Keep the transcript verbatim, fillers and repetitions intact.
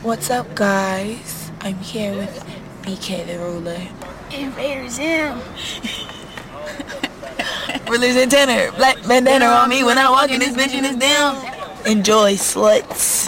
What's up, guys? I'm here with B K the Ruler. Invader Zim. Ruler's antenna, black bandana on me when I walk in this bitch and it's down. Enjoy, sluts.